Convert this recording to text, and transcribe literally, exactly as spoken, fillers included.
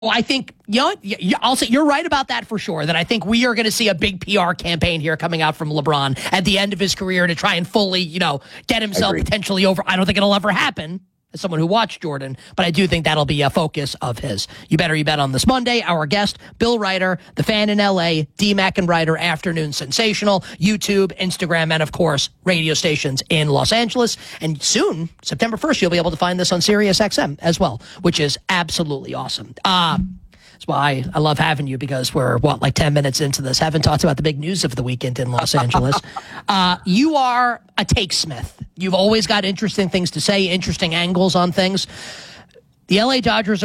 Well, I think, you know, I'll say you're right about that for sure, that I think we are going to see a big P R campaign here coming out from LeBron at the end of his career to try and fully, you know, get himself potentially over. I don't think it'll ever happen as someone who watched Jordan, but I do think that'll be a focus of his. You better you bet on this Monday. Our guest, Bill Reiter, the fan in L A, D-Mac and Reiter, Afternoon Sensational, YouTube, Instagram, and of course, radio stations in Los Angeles. And soon, September first, you'll be able to find this on Sirius X M as well, which is absolutely awesome. Uh, That's why I love having you, because we're, what, like ten minutes into this. Haven't talked about the big news of the weekend in Los Angeles. uh, you are a takesmith. You've always got interesting things to say, interesting angles on things. The L A Dodgers